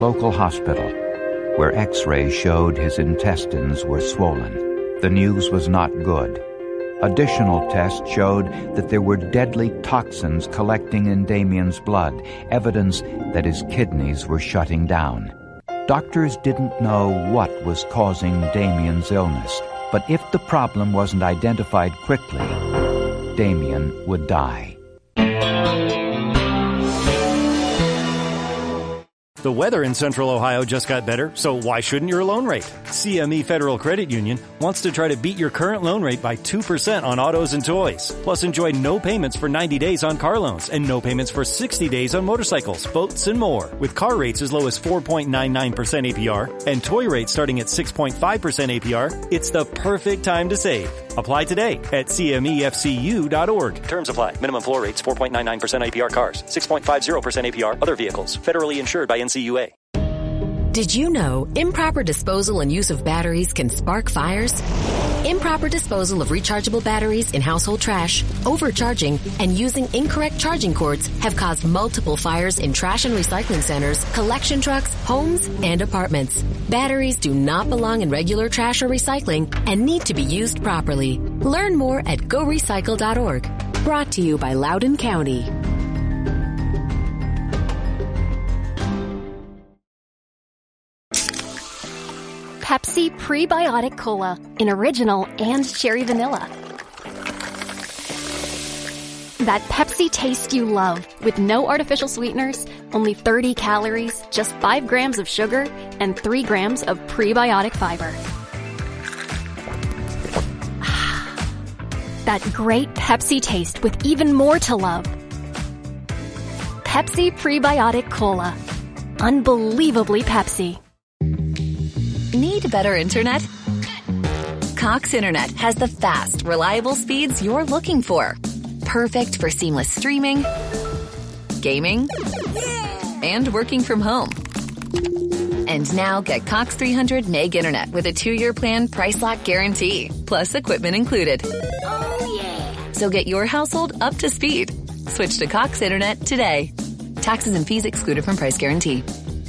local hospital, where X-rays showed his intestines were swollen. The news was not good. Additional tests showed that there were deadly toxins collecting in Damien's blood, evidence that his kidneys were shutting down. Doctors didn't know what was causing Damien's illness, but if the problem wasn't identified quickly, Damien would die. The weather in Central Ohio just got better, so why shouldn't your loan rate? CME Federal Credit Union wants to try to beat your current loan rate by 2% on autos and toys. Plus, enjoy no payments for 90 days on car loans and no payments for 60 days on motorcycles, boats, and more. With car rates as low as 4.99% APR and toy rates starting at 6.5% APR, it's the perfect time to save. Apply today at CMEFCU.org. Terms apply. Minimum floor rates 4.99% APR cars, 6.50% APR other vehicles. Federally insured by NCUA. Did you know improper disposal and use of batteries can spark fires? Improper disposal of rechargeable batteries in household trash, overcharging, and using incorrect charging cords have caused multiple fires in trash and recycling centers, collection trucks, homes, and apartments. Batteries do not belong in regular trash or recycling and need to be used properly. Learn more at GoRecycle.org. Brought to you by Loudoun County. Pepsi Prebiotic Cola in original and cherry vanilla. That Pepsi taste you love with no artificial sweeteners, only 30 calories, just 5 grams of sugar, and 3 grams of prebiotic fiber. That great Pepsi taste with even more to love. Pepsi Prebiotic Cola. Unbelievably Pepsi. Need better internet? Cox Internet has the fast, reliable speeds you're looking for. Perfect for seamless streaming, gaming, and working from home. And now get Cox 300 meg internet with a 2-year plan price lock guarantee, plus equipment included. Oh yeah! So get your household up to speed. Switch to Cox Internet today. Taxes and fees excluded from price guarantee.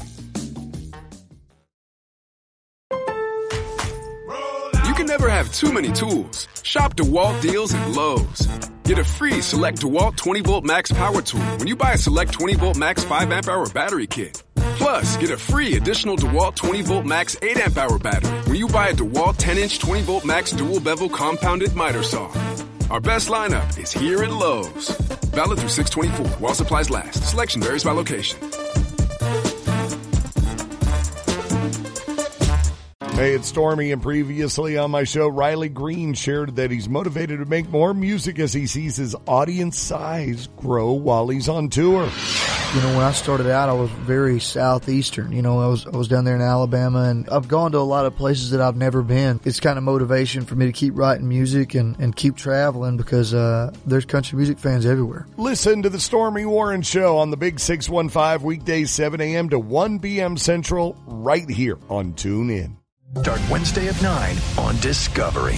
You can never have too many tools. Shop DeWalt deals at Lowe's. Get a free Select DeWalt 20-Volt Max Power Tool when you buy a Select 20-Volt Max 5-amp-hour battery kit. Plus, get a free additional DeWalt 20-Volt Max 8-amp-hour battery when you buy a DeWalt 10-inch 20-Volt Max dual-bevel compounded miter saw. Our best lineup is here at Lowe's. Valid through 6/24 while supplies last. Selection varies by location. Hey, it's Stormy, and previously on my show, Riley Green shared that he's motivated to make more music as he sees his audience size grow while he's on tour. You know, when I started out, I was very southeastern. You know, I was down there in Alabama, and I've gone to a lot of places that I've never been. It's kind of motivation for me to keep writing music and keep traveling because there's country music fans everywhere. Listen to the Stormy Warren Show on the Big 615 weekdays 7 a.m. to 1 p.m. Central right here on TuneIn. Start Wednesday at 9 on Discovery.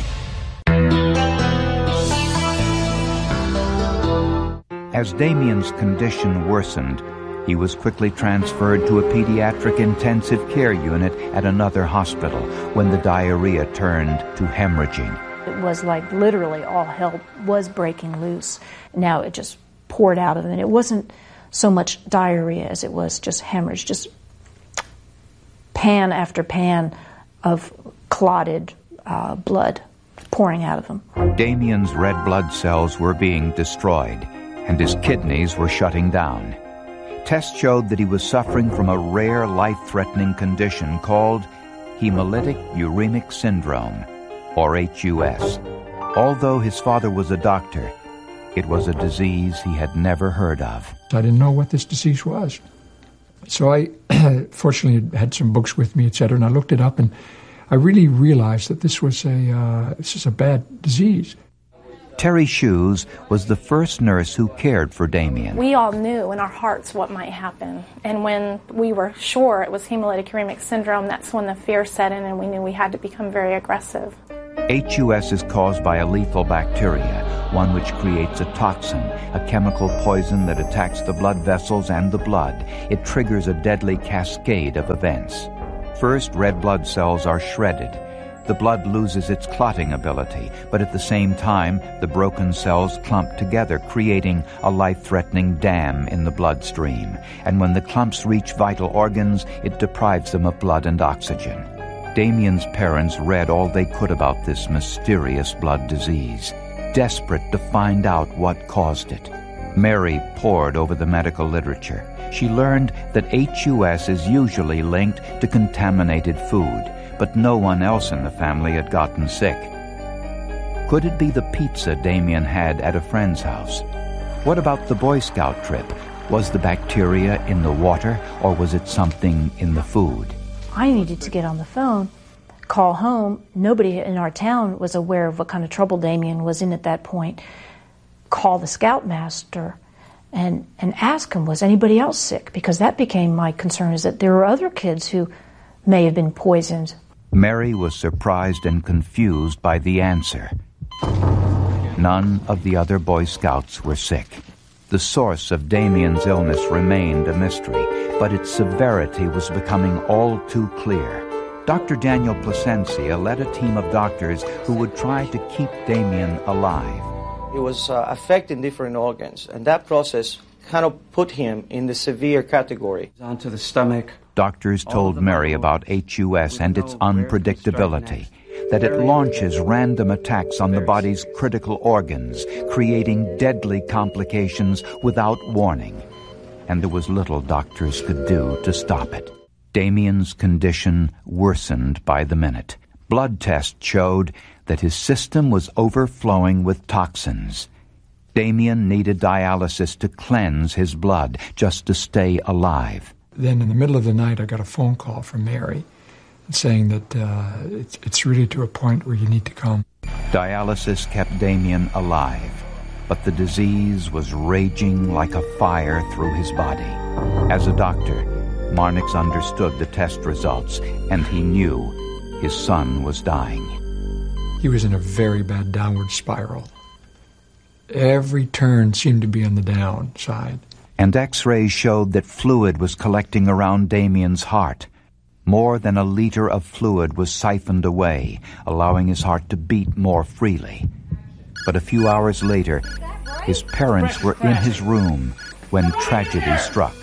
As Damien's condition worsened, he was quickly transferred to a pediatric intensive care unit at another hospital when the diarrhea turned to hemorrhaging. It was like literally all hell was breaking loose. Now it just poured out of it. It wasn't so much diarrhea as it was just hemorrhage, just pan after pan of clotted blood pouring out of him. Damien's red blood cells were being destroyed, and his kidneys were shutting down. Tests showed that he was suffering from a rare life-threatening condition called hemolytic uremic syndrome, or HUS. Although his father was a doctor, it was a disease he had never heard of. I didn't know what this disease was. So I fortunately had some books with me, etc., and I looked it up, and I really realized that this is a bad disease. Terry Shoes was the first nurse who cared for Damien. We all knew in our hearts what might happen. And when we were sure it was hemolytic uremic syndrome, that's when the fear set in and we knew we had to become very aggressive. HUS is caused by a lethal bacteria, one which creates a toxin, a chemical poison that attacks the blood vessels and the blood. It triggers a deadly cascade of events. First, red blood cells are shredded. The blood loses its clotting ability, but at the same time, the broken cells clump together, creating a life-threatening dam in the bloodstream. And when the clumps reach vital organs, it deprives them of blood and oxygen. Damien's parents read all they could about this mysterious blood disease, desperate to find out what caused it. Mary pored over the medical literature. She learned that HUS is usually linked to contaminated food, but no one else in the family had gotten sick. Could it be the pizza Damien had at a friend's house? What about the Boy Scout trip? Was the bacteria in the water, or was it something in the food? I needed to get on the phone, call home. Nobody in our town was aware of what kind of trouble Damien was in at that point. Call the scoutmaster and ask him, was anybody else sick? Because that became my concern, is that there were other kids who may have been poisoned. Mary was surprised and confused by the answer. None of the other Boy Scouts were sick. The source of Damien's illness remained a mystery, but its severity was becoming all too clear. Dr. Daniel Plasencia led a team of doctors who would try to keep Damien alive. It was affecting different organs, and that process kind of put him in the severe category. Onto the stomach. Doctors told Mary about HUS and its unpredictability, that it launches random attacks on the body's critical organs, creating deadly complications without warning. And there was little doctors could do to stop it. Damien's condition worsened by the minute. Blood tests showed that his system was overflowing with toxins. Damien needed dialysis to cleanse his blood just to stay alive. Then in the middle of the night, I got a phone call from Mary saying that it's really to a point where you need to come. Dialysis kept Damien alive, but the disease was raging like a fire through his body. As a doctor, Marnix understood the test results, and he knew his son was dying. He was in a very bad downward spiral. Every turn seemed to be on the downside. And X-rays showed that fluid was collecting around Damien's heart. More than a liter of fluid was siphoned away, allowing his heart to beat more freely. But a few hours later, his parents were in his room when tragedy struck.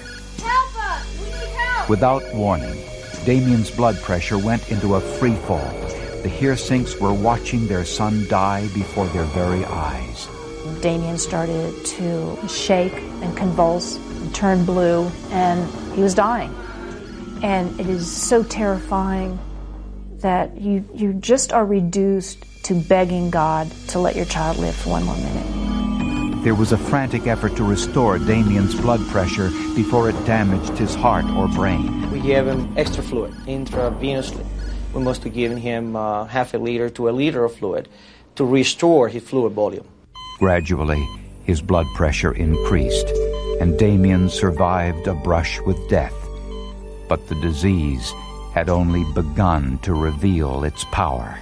Without warning, Damien's blood pressure went into a free fall. The Heersinks were watching their son die before their very eyes. Damien started to shake and convulse and turn blue, and he was dying. And it is so terrifying that you just are reduced to begging God to let your child live for one more minute. There was a frantic effort to restore Damien's blood pressure before it damaged his heart or brain. We gave him extra fluid intravenously. We must have given him half a liter to a liter of fluid to restore his fluid volume. Gradually, his blood pressure increased, and Damien survived a brush with death. But the disease had only begun to reveal its power.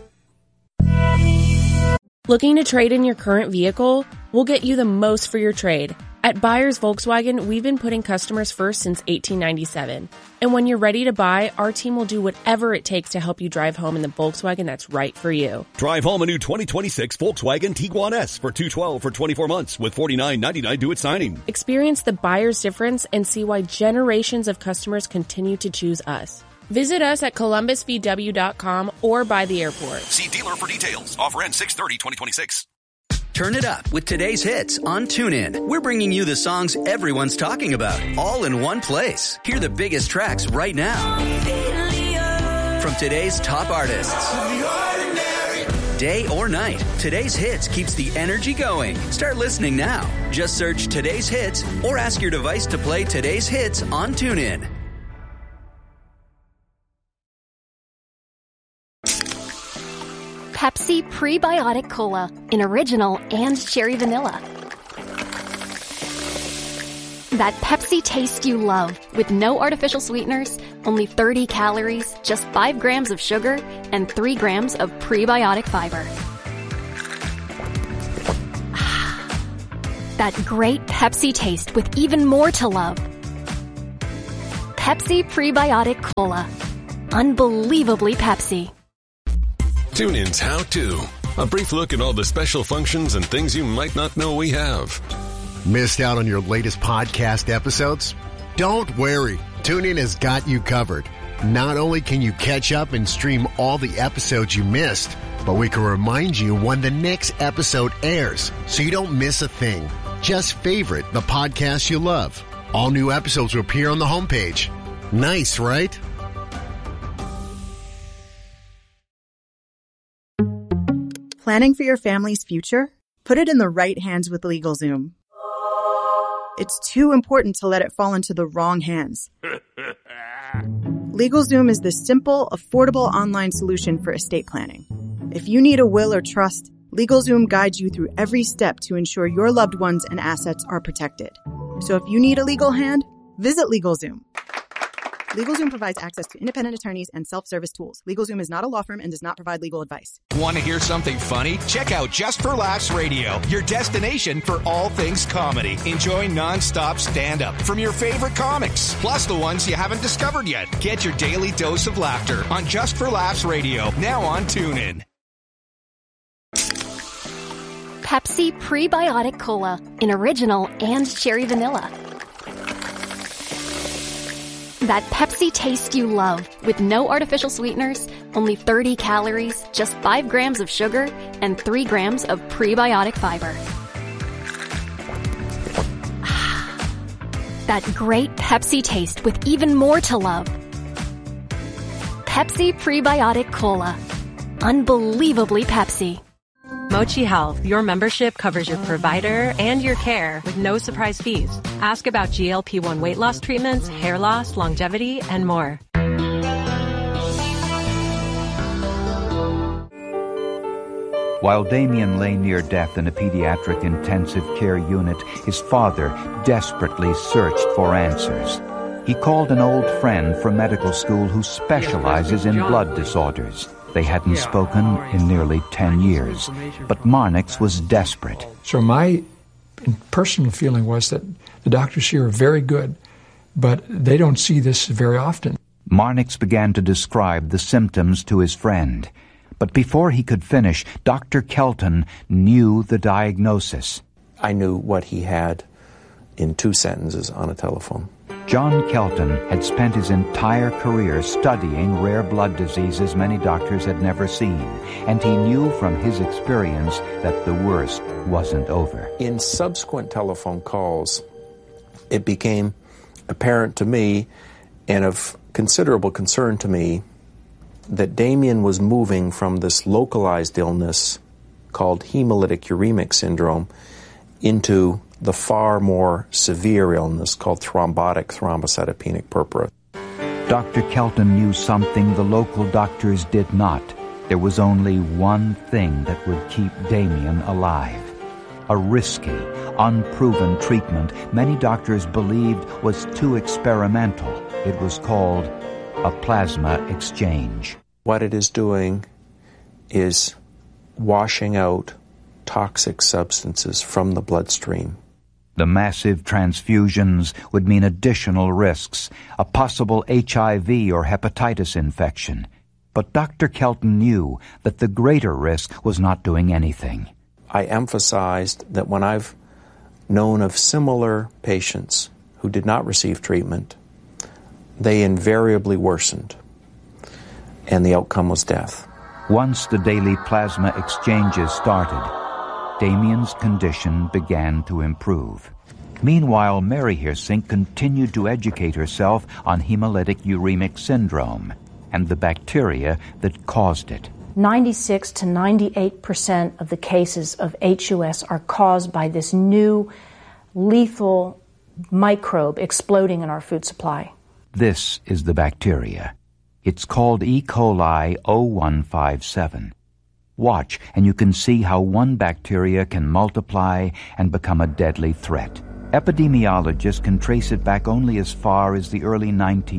Looking to trade in your current vehicle? We'll get you the most for your trade. At Buyers Volkswagen, we've been putting customers first since 1897. And when you're ready to buy, our team will do whatever it takes to help you drive home in the Volkswagen that's right for you. Drive home a new 2026 Volkswagen Tiguan S for $212 for 24 months with $49.99 due at signing. Experience the buyer's difference and see why generations of customers continue to choose us. Visit us at columbusvw.com or by the airport. See dealer for details. Offer ends 6/30/2026. Turn it up with today's hits on TuneIn. We're bringing you the songs everyone's talking about, all in one place. Hear the biggest tracks right now. From today's top artists. Day or night, today's hits keeps the energy going. Start listening now. Just search Today's Hits or ask your device to play today's hits on TuneIn. Pepsi Prebiotic Cola in original and cherry vanilla. That Pepsi taste you love, with no artificial sweeteners, only 30 calories, just 5 grams of sugar, and 3 grams of prebiotic fiber. That great Pepsi taste with even more to love. Pepsi Prebiotic Cola. Unbelievably Pepsi. TuneIn's How To. A brief look at all the special functions and things you might not know we have. Missed out on your latest podcast episodes? Don't worry. TuneIn has got you covered. Not only can you catch up and stream all the episodes you missed, but we can remind you when the next episode airs so you don't miss a thing. Just favorite the podcast you love. All new episodes will appear on the homepage. Nice, right? Planning for your family's future? Put it in the right hands with LegalZoom. It's too important to let it fall into the wrong hands. LegalZoom is the simple, affordable online solution for estate planning. If you need a will or trust, LegalZoom guides you through every step to ensure your loved ones and assets are protected. So if you need a legal hand, visit LegalZoom. LegalZoom provides access to independent attorneys and self-service tools. LegalZoom is not a law firm and does not provide legal advice. Want to hear something funny? Check out Just for Laughs Radio, your destination for all things comedy. Enjoy non-stop stand-up from your favorite comics, plus the ones you haven't discovered yet. Get your daily dose of laughter on Just for Laughs Radio, now on TuneIn. Pepsi Prebiotic Cola in original and cherry vanilla. That Pepsi taste you love, with no artificial sweeteners, only 30 calories, just 5 grams of sugar, and 3 grams of prebiotic fiber. That great Pepsi taste with even more to love. Pepsi Prebiotic Cola. Unbelievably Pepsi. Mochi Health, your membership covers your provider and your care with no surprise fees. Ask about GLP-1 weight loss treatments, hair loss, longevity, and more. While Damien lay near death in a pediatric intensive care unit, his father desperately searched for answers. He called an old friend from medical school who specializes in blood disorders. They hadn't spoken in nearly 10 years, but Marnix was desperate. So my personal feeling was that the doctors here are very good, but they don't see this very often. Marnix began to describe the symptoms to his friend. But before he could finish, Dr. Kelton knew the diagnosis. I knew what he had in 2 sentences on a telephone. John Kelton had spent his entire career studying rare blood diseases many doctors had never seen, and he knew from his experience that the worst wasn't over. In subsequent telephone calls, it became apparent to me, and of considerable concern to me, that Damien was moving from this localized illness called hemolytic uremic syndrome into the far more severe illness called thrombotic thrombocytopenic purpura. Dr. Kelton knew something the local doctors did not. There was only one thing that would keep Damien alive. A risky, unproven treatment many doctors believed was too experimental. It was called a plasma exchange. What it is doing is washing out toxic substances from the bloodstream. The massive transfusions would mean additional risks, a possible HIV or hepatitis infection. But Dr. Kelton knew that the greater risk was not doing anything. I emphasized that when I've known of similar patients who did not receive treatment, they invariably worsened, and the outcome was death. Once the daily plasma exchanges started, Damien's condition began to improve. Meanwhile, Mary Hirsink continued to educate herself on hemolytic uremic syndrome and the bacteria that caused it. 96 to 98% of the cases of HUS are caused by this new lethal microbe exploding in our food supply. This is the bacteria. It's called E. coli 0157. Watch, and you can see how one bacteria can multiply and become a deadly threat. Epidemiologists can trace it back only as far as the early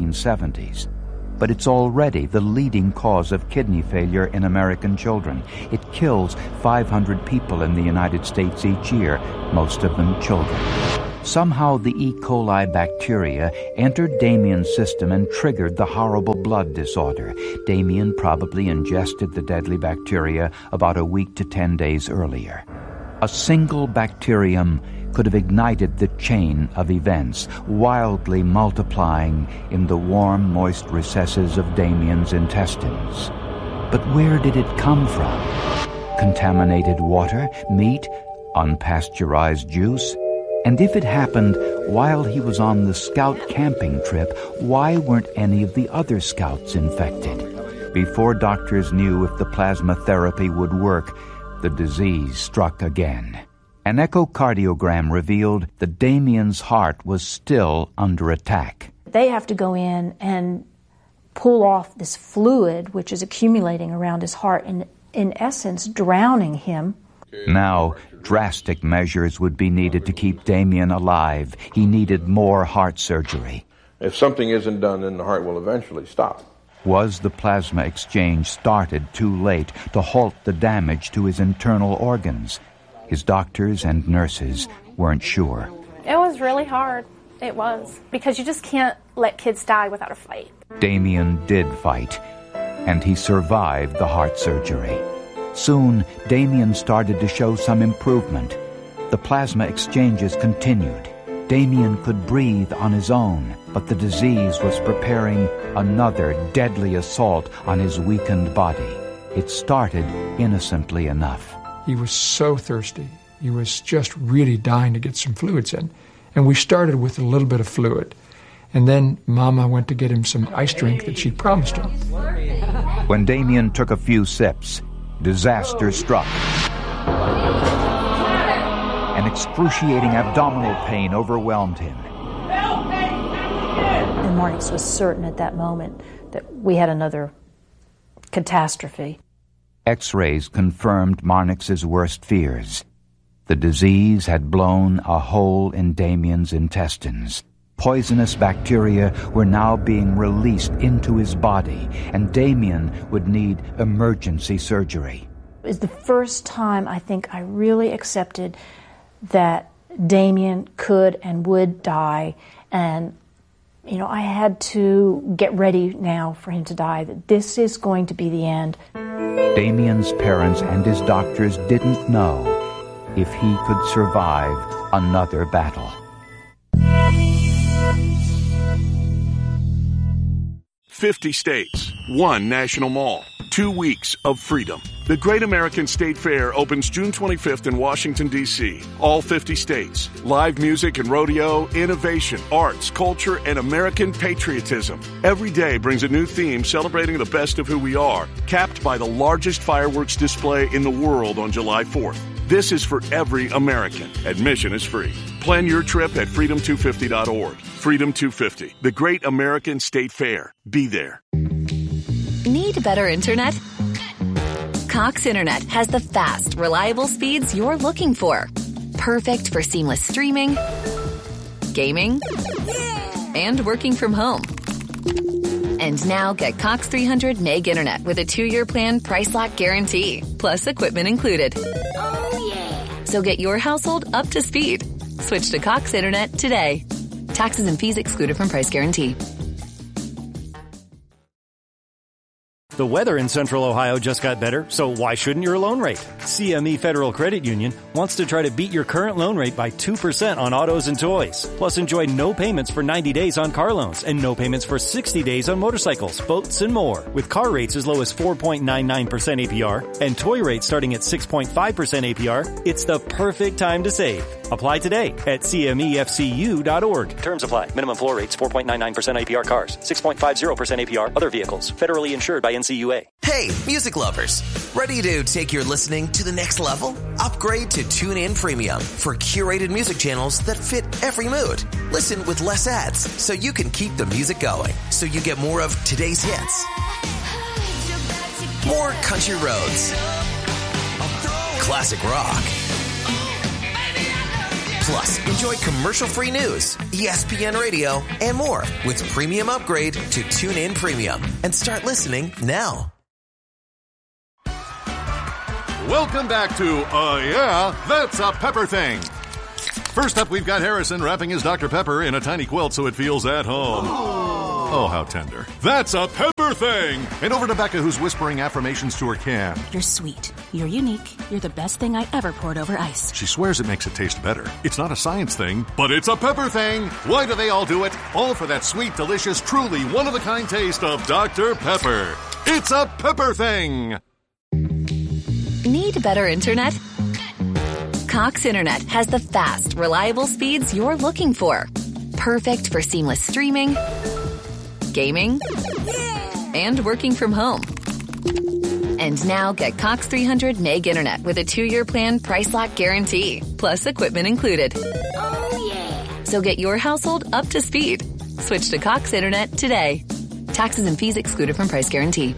1970s. But it's already the leading cause of kidney failure in American children. It kills 500 people in the United States each year, most of them children. Somehow the E. coli bacteria entered Damien's system and triggered the horrible blood disorder. Damien probably ingested the deadly bacteria about a week to 10 days earlier. A single bacterium could have ignited the chain of events, wildly multiplying in the warm, moist recesses of Damien's intestines. But where did it come from? Contaminated water, meat, unpasteurized juice? And if it happened while he was on the scout camping trip, why weren't any of the other scouts infected? Before doctors knew if the plasma therapy would work, the disease struck again. An echocardiogram revealed that Damien's heart was still under attack. They have to go in and pull off this fluid which is accumulating around his heart and, in essence, drowning him. Now, drastic measures would be needed to keep Damien alive. He needed more heart surgery. If something isn't done, then the heart will eventually stop. Was the plasma exchange started too late to halt the damage to his internal organs? His doctors and nurses weren't sure. It was really hard. It was. Because you just can't let kids die without a fight. Damien did fight, and he survived the heart surgery. Soon, Damien started to show some improvement. The plasma exchanges continued. Damien could breathe on his own, but the disease was preparing another deadly assault on his weakened body. It started innocently enough. He was so thirsty. He was just really dying to get some fluids in. And we started with a little bit of fluid. And then Mama went to get him some ice drink that she promised him. When Damien took a few sips, disaster struck. An excruciating abdominal pain overwhelmed him. And Marnix was certain at that moment that we had another catastrophe. X-rays confirmed Marnix's worst fears. The disease had blown a hole in Damien's intestines. Poisonous bacteria were now being released into his body, and Damien would need emergency surgery. It was the first time I think I really accepted that Damien could and would die, and I had to get ready now for him to die, that this is going to be the end. Damien's parents and his doctors didn't know if he could survive another battle. 50 states, 1 national mall, 2 weeks of freedom. The Great American State Fair opens June 25th in Washington, D.C. All 50 states. Live music and rodeo, innovation, arts, culture, and American patriotism. Every day brings a new theme celebrating the best of who we are, capped by the largest fireworks display in the world on July 4th. This is for every American. Admission is free. Plan your trip at freedom250.org. Freedom 250, the Great American State Fair. Be there. Need better internet? Cox Internet has the fast, reliable speeds you're looking for. Perfect for seamless streaming, gaming, and working from home. And now get Cox 300 meg internet with a 2-year plan price lock guarantee, plus equipment included. So get your household up to speed. Switch to Cox Internet today. Taxes and fees excluded from price guarantee. The weather in Central Ohio just got better, so why shouldn't your loan rate? CME Federal Credit Union wants to try to beat your current loan rate by 2% on autos and toys. Plus, enjoy no payments for 90 days on car loans and no payments for 60 days on motorcycles, boats, and more. With car rates as low as 4.99% APR and toy rates starting at 6.5% APR, it's the perfect time to save. Apply today at CMEFCU.org. Terms apply. Minimum floor rates 4.99% APR cars, 6.50% APR other vehicles. Federally insured by NCUA. Hey, music lovers. Ready to take your listening to the next level? Upgrade to TuneIn Premium for curated music channels that fit every mood. Listen with less ads so you can keep the music going. So you get more of today's hits, more country roads, classic rock, Plus, enjoy commercial-free news, ESPN Radio, and more with premium upgrade to TuneIn Premium. And start listening now. Welcome back to Yeah, That's a Pepper Thing. First up, we've got Harrison wrapping his Dr. Pepper in a tiny quilt so it feels at home. Oh, how tender. That's a Pepper Thing! And over to Becca, who's whispering affirmations to her can. You're sweet. You're unique. You're the best thing I ever poured over ice. She swears it makes it taste better. It's not a science thing, but it's a Pepper Thing! Why do they all do it? All for that sweet, delicious, truly one-of-a-kind taste of Dr. Pepper. It's a Pepper Thing! Need better internet? Cox Internet has the fast, reliable speeds you're looking for. Perfect for seamless streaming, gaming, and working from home. And now get Cox 300 meg internet with a 2-year plan price lock guarantee, plus equipment included. Oh, yeah. So get your household up to speed. Switch to Cox Internet today. Taxes and fees excluded from price guarantee.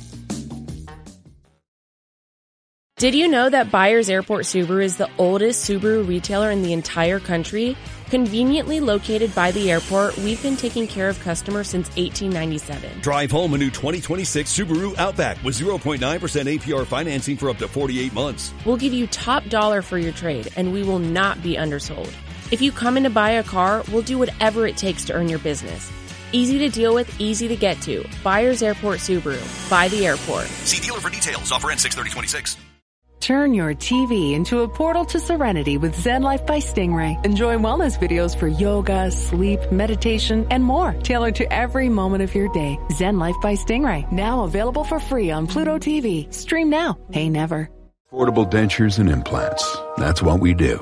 Did you know that Byers Airport Subaru is the oldest Subaru retailer in the entire country? Conveniently located by the airport, we've been taking care of customers since 1897. Drive home a new 2026 Subaru Outback with 0.9% APR financing for up to 48 months. We'll give you top dollar for your trade, and we will not be undersold. If you come in to buy a car, we'll do whatever it takes to earn your business. Easy to deal with, easy to get to. Byers Airport Subaru. By the airport. See dealer for details. Offer ends 6/30/26. Turn your TV into a portal to serenity with Zen Life by Stingray. Enjoy wellness videos for yoga, sleep, meditation, and more, tailored to every moment of your day. Zen Life by Stingray, now available for free on Pluto TV. Stream now, pay never. Affordable dentures and implants. That's what we do.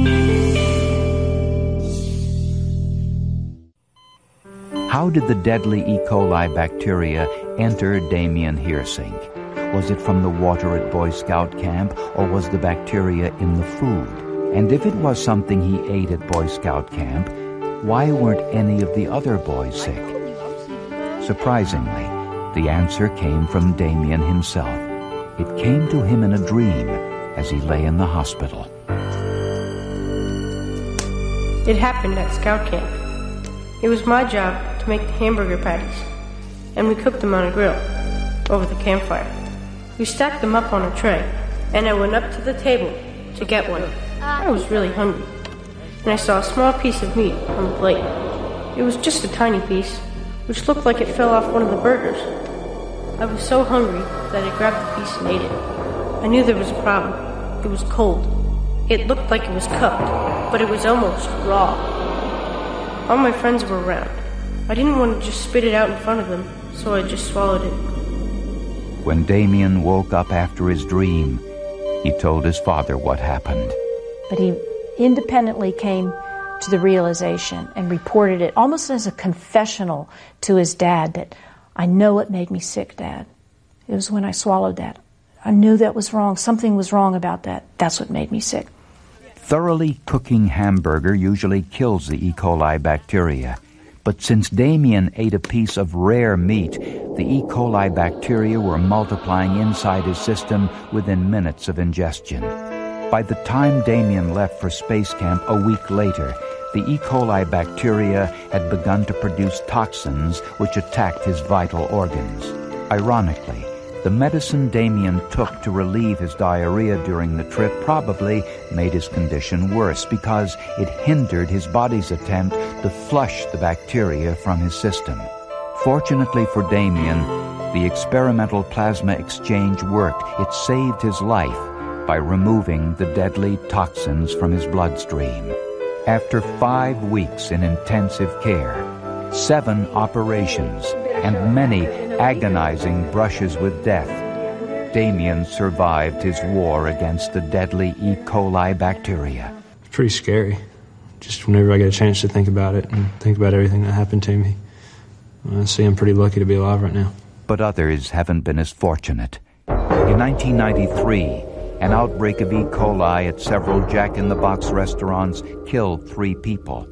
How did the deadly E. coli bacteria enter Damien Hirsink? Was it from the water at Boy Scout camp, or was the bacteria in the food? And if it was something he ate at Boy Scout camp, why weren't any of the other boys sick? Surprisingly, the answer came from Damien himself. It came to him in a dream as he lay in the hospital. It happened at Scout camp. It was my job to make the hamburger patties, and we cooked them on a grill over the campfire. We stacked them up on a tray, and I went up to the table to get one. I was really hungry, and I saw a small piece of meat on the plate. It was just a tiny piece, which looked like it fell off one of the burgers. I was so hungry that I grabbed the piece and ate it. I knew there was a problem. It was cold. It looked like it was cooked, but it was almost raw. All my friends were around. I didn't want to just spit it out in front of them, so I just swallowed it. When Damien woke up after his dream, he told his father what happened. But he independently came to the realization and reported it almost as a confessional to his dad that, I know it made me sick, Dad. It was when I swallowed that. I knew that was wrong. Something was wrong about that. That's what made me sick. Thoroughly cooking hamburger usually kills the E. coli bacteria. But since Damien ate a piece of rare meat, the E. coli bacteria were multiplying inside his system within minutes of ingestion. By the time Damien left for space camp a week later, the E. coli bacteria had begun to produce toxins which attacked his vital organs. Ironically, the medicine Damien took to relieve his diarrhea during the trip probably made his condition worse because it hindered his body's attempt to flush the bacteria from his system. Fortunately for Damien, the experimental plasma exchange worked. It saved his life by removing the deadly toxins from his bloodstream. After 5 weeks in intensive care, 7 operations, and many agonizing brushes with death, Damien survived his war against the deadly E. coli bacteria. It's pretty scary. Just whenever I get a chance to think about it and think about everything that happened to me, I see I'm pretty lucky to be alive right now. But others haven't been as fortunate. In 1993, an outbreak of E. coli at several Jack-in-the-Box restaurants killed 3 people.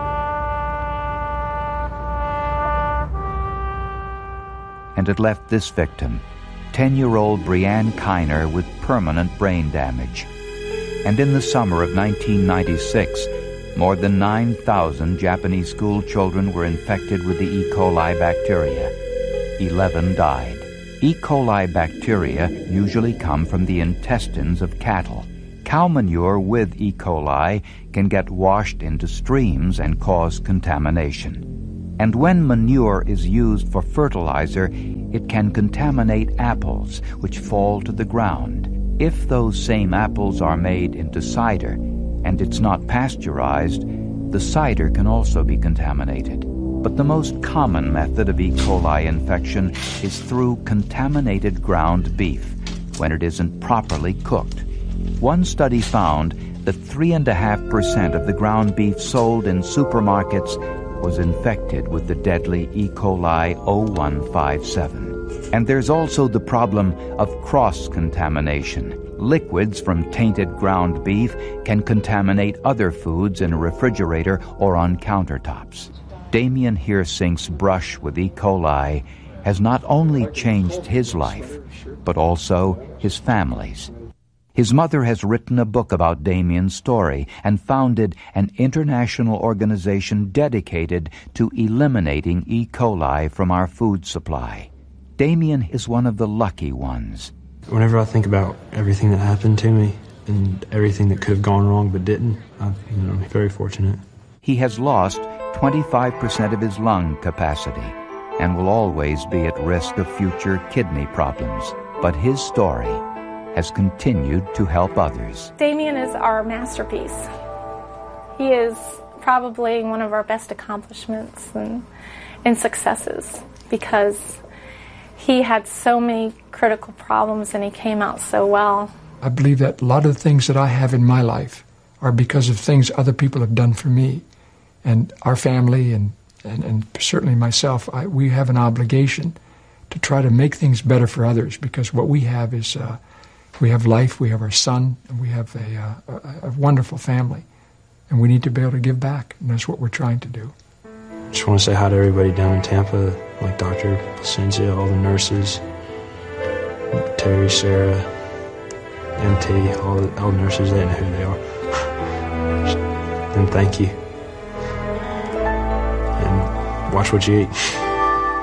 And it left this victim, 10-year-old Brianne Kiner, with permanent brain damage. And in the summer of 1996, More than 9,000 Japanese school children were infected with the E. coli bacteria. 11 died. E. coli bacteria usually come from the intestines of cattle. Cow manure with E. coli can get washed into streams and cause contamination. And when manure is used for fertilizer, it can contaminate apples, which fall to the ground. If those same apples are made into cider, and it's not pasteurized, the cider can also be contaminated. But the most common method of E. coli infection is through contaminated ground beef, when it isn't properly cooked. One study found that 3.5% of the ground beef sold in supermarkets was infected with the deadly E. coli 0157. And there's also the problem of cross-contamination. Liquids from tainted ground beef can contaminate other foods in a refrigerator or on countertops. Damien Hirsink's brush with E. coli has not only changed his life, but also his family's. His mother has written a book about Damien's story and founded an international organization dedicated to eliminating E. coli from our food supply. Damien is one of the lucky ones. Whenever I think about everything that happened to me and everything that could have gone wrong but didn't, I'm very fortunate. He has lost 25% of his lung capacity and will always be at risk of future kidney problems. But his story has continued to help others. Damien is our masterpiece. He is probably one of our best accomplishments and successes because he had so many critical problems and he came out so well. I believe that a lot of the things that I have in my life are because of things other people have done for me. And our family and certainly myself, we have an obligation to try to make things better for others, because what we have is we have life, we have our son, and we have a wonderful family. And we need to be able to give back, and that's what we're trying to do. Just want to say hi to everybody down in Tampa, like Dr. Placencia, all the nurses, Terry, Sarah, MT, all the nurses, they know who they are. And thank you. And watch what you eat.